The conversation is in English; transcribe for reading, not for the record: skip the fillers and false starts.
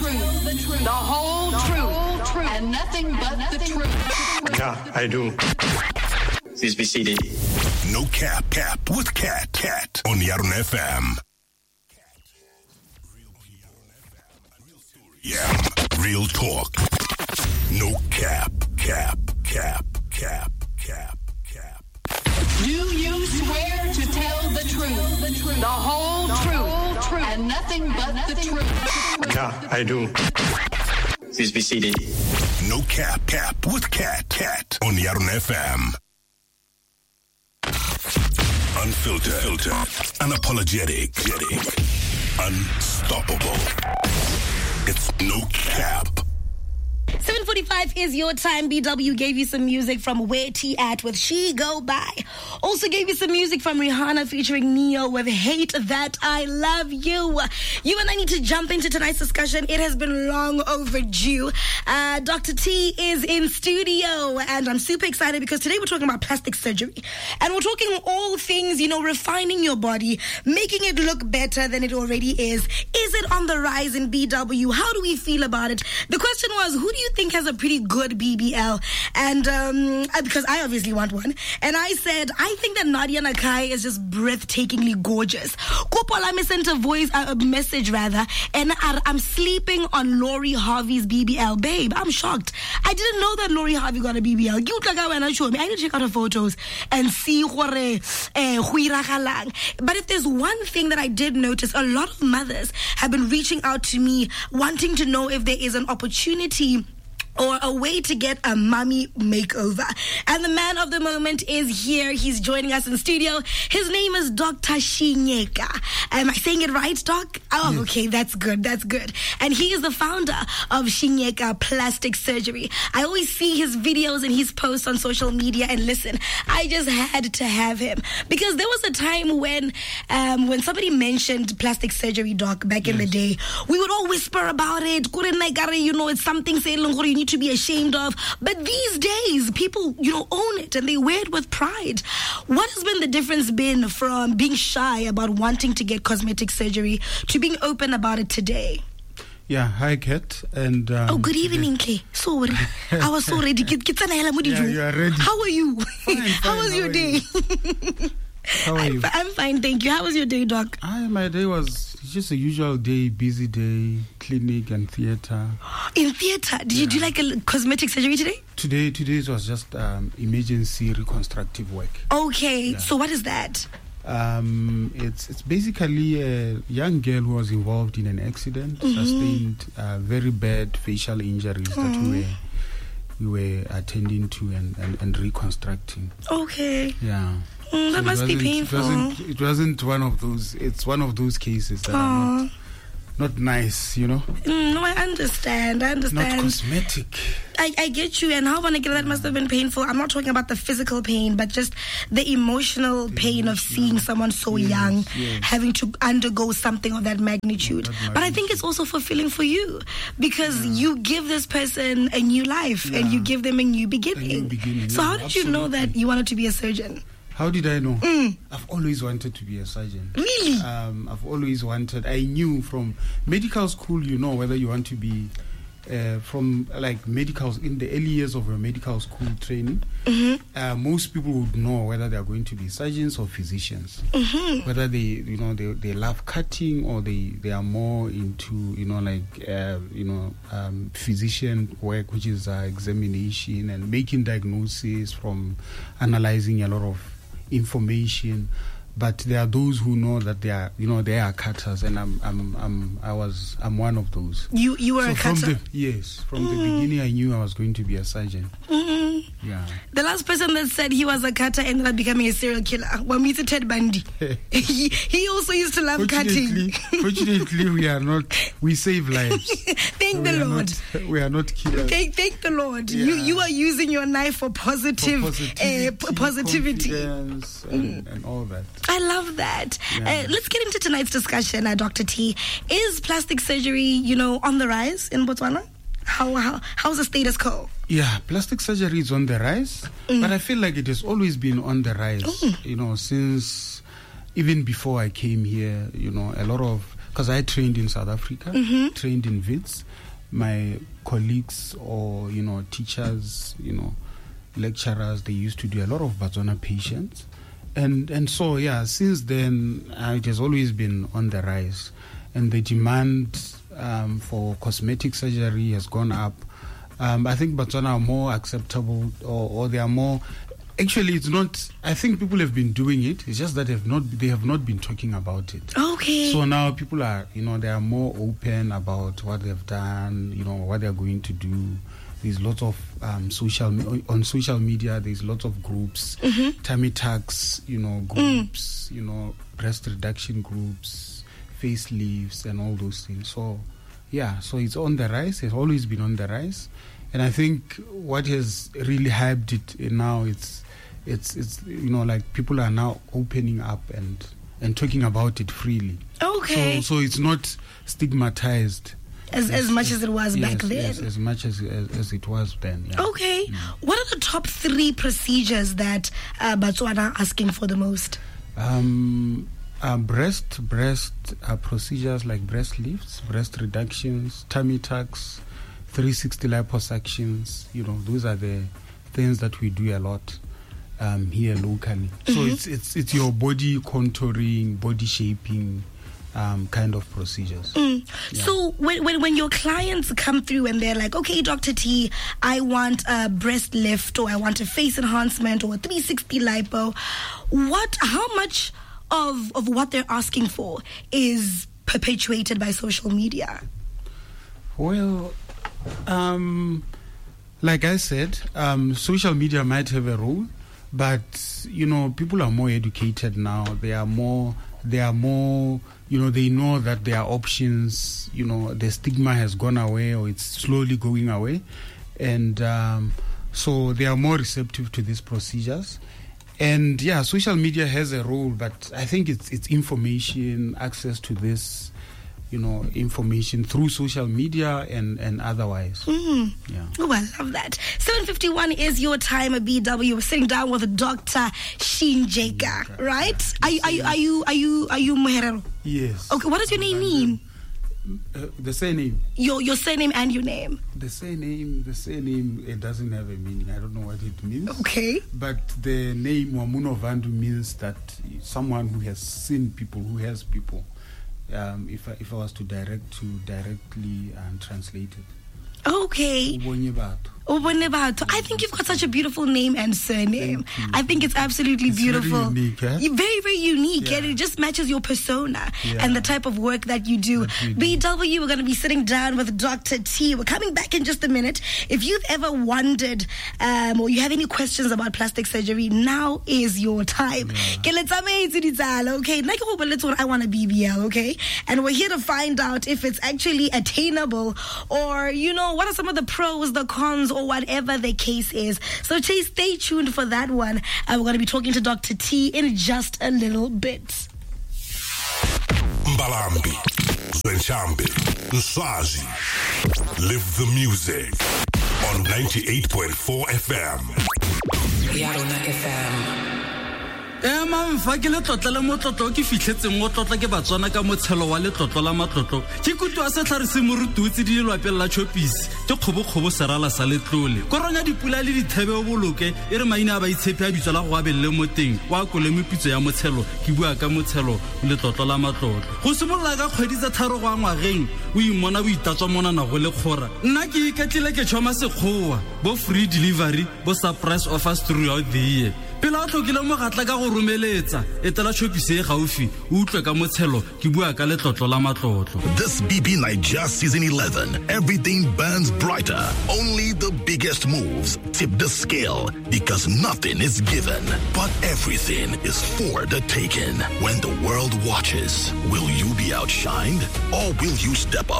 truth, the whole truth, and nothing but the truth. Yeah, I do. Please be seated. No Cap with Cat on Yarn FM. Yeah, real talk. No cap. Do you swear to tell the truth, the whole truth, and nothing but the truth? Yeah, I do. Please be seated. No Cap with Cat on Yarn FM. Unfiltered, unapologetic, unstoppable. It's No Cap. 7:45 is your time. BW gave you some music from Where T At with She Go By. Also gave you some music from Rihanna featuring Neo with Hate That I Love You. You and I need to jump into tonight's discussion. It has been long overdue. Dr. T is in studio, and I'm super excited because today we're talking about plastic surgery. And we're talking all things, refining your body, making it look better than it already is. Is it on the rise in BW? How do we feel about it? The question was, who do you think has a pretty good BBL? And because I obviously want one. And I said, I think that Nadia Nakai is just breathtakingly gorgeous. Kopolame sent a message rather, and I'm sleeping on Lori Harvey's BBL. Babe, I'm shocked. I didn't know that Lori Harvey got a BBL. I need to check out her photos and see what But if there's one thing that I did notice, a lot of mothers have been reaching out to me wanting to know if there is an opportunity or a way to get a mommy makeover. And the man of the moment is here. He's joining us in studio. His name is Dr. Shinyeka. Am I saying it right, Doc? Oh, yes. Okay, that's good. And he is the founder of Shinyeka Plastic Surgery. I always see his videos and his posts on social media, and listen, I just had to have him. Because there was a time when somebody mentioned plastic surgery, Doc, back in the day, we would all whisper about it. It's something you need to be ashamed of. But these days, people, own it and they wear it with pride. What has been the difference been from being shy about wanting to get cosmetic surgery to being open about it today? Yeah, hi, Kat. And good evening, Kay. Sorry, I was so ready. Yeah, you are ready. How are you? Fine, How was your day? How are you? I'm fine, thank you. How was your day, Doc? My day was just a usual day, busy day, clinic and theater. In theater? Did you do like a cosmetic surgery today? Today was just emergency reconstructive work. Okay, So what is that? It's basically a young girl who was involved in an accident, sustained very bad facial injuries that we were attending to and reconstructing. Okay. Yeah. That must be painful. It wasn't one of those. It's one of those cases that are not nice, No, I understand. Not cosmetic. I get you. And how that must have been painful. I'm not talking about the physical pain, but just the emotional pain of seeing someone so young having to undergo something of that magnitude. But I think it's also fulfilling for you because you give this person a new life and you give them a new beginning. So how did you know that you wanted to be a surgeon? How did I know? I've always wanted to be a surgeon. Really? I've always wanted. I knew from medical school, whether you want to be from like medicals in the early years of your medical school training. Most people would know whether they are going to be surgeons or physicians. Whether they love cutting or they are more into physician work, which is examination and making diagnosis from analyzing a lot of information. But there are those who know that they are cutters, and I'm one of those. You were a cutter? From the beginning I knew I was going to be a surgeon. Yeah. The last person that said he was a cutter ended up becoming a serial killer. When we Ted Bundy, he also used to love cutting. Fortunately, we are not. We save lives. Thank the Lord. We are not killers. Thank the Lord. Yeah. You are using your knife for positivity, and all that. I love that. Yeah. Let's get into tonight's discussion, Dr. T. Is plastic surgery, on the rise in Botswana? How's the status quo? Yeah, plastic surgery is on the rise, but I feel like it has always been on the rise. Since even before I came here, a lot of because I trained in South Africa, trained in Wits. My colleagues or, teachers, lecturers, they used to do a lot of Botswana patients. And so, since then, it has always been on the rise. And the demand for cosmetic surgery has gone up. I think Botswana are more acceptable or they are more... Actually, it's not... I think people have been doing it. It's just that they have not been talking about it. Okay. So now people are, they are more open about what they've done, what they're going to do. There's lots of on social media, there's lots of groups, tummy tucks, groups, breast reduction groups, facelifts and all those things. So, so it's on the rise. It's always been on the rise. And I think what has really hyped it now, it's like people are now opening up and talking about it freely. Okay. So it's not stigmatized as much as it was back then. Yes, as much as it was then. Yeah. Okay. What are the top 3 procedures that Botswana are asking for the most? Breast procedures like breast lifts, breast reductions, tummy tucks, 360 liposuctions. Those are the things that we do a lot here locally. So it's your body contouring, body shaping kind of procedures. So when your clients come through and they're like, okay, Dr. T, I want a breast lift, or I want a face enhancement, or a 360 lipo, how much of what they're asking for is perpetuated by social media? Well, like I said, social media might have a role, but people are more educated now. They are more, they know that there are options. The stigma has gone away, or it's slowly going away, and so they are more receptive to these procedures. And social media has a role, but I think it's information, access to this, information through social media and otherwise. Oh, I love that. 7:51 is your time at BW. We're sitting down with Dr. Shinjeka, right? Are you Muherero? Yes. Okay, what does your name mean? The surname. Your surname and your name. The surname, it doesn't have a meaning. I don't know what it means. Okay. But the name Wamuno Vandu means that someone who has seen people, who has people. If I was to directly translate it. Okay. I think you've got such a beautiful name and surname. I think it's absolutely beautiful. Very unique, eh? Very, very unique, and it just matches your persona and the type of work that you do. BW, we're going to be sitting down with Dr. T. We're coming back in just a minute. If you've ever wondered or you have any questions about plastic surgery, now is your time. Okay, let's I want a BBL, okay? And we're here to find out if it's actually attainable, or what are some of the pros, the cons, or whatever the case is. So stay tuned for that one. We're going to be talking to Dr. T in just a little bit. Mbalambi, Zenchambi, Nsazi. Live the music on 98.4 FM. Yarona FM. Fa ke le tlotla le motlotlo ke fitlhetseng mo tlotla ke Batswana ka motshelo wa le tlotlo la matlotlo ke kutu a setlhare se moruti o tsidile lwapela la chopisi ke kgobokgobo serala sa letlole koronya dipula le dithebe o boloke e re maina a ba itshepe a bitswa la go abelle mo teng wa kole mepitso ya motshelo ke bua ka motshelo le tlotlo la matlotlo go simolola ka kgwedi tsa tharo go a ngwageng o imona bo itatswa mona na go le kgora nna ke iketlile ke tshoma sekgowa bo free delivery bo surprise offers throughout the year pela o tlokile mo gatla ka go romeletsa etela chopise e gaufi o utlwe ka motshelo ke bua ka letlotlo la matlotlo. This BB Nigeria season 11, everything burns brighter. Only the biggest moves tip the scale, because nothing is given, but everything is for the taking. When the world watches, will you be outshined, or will you step up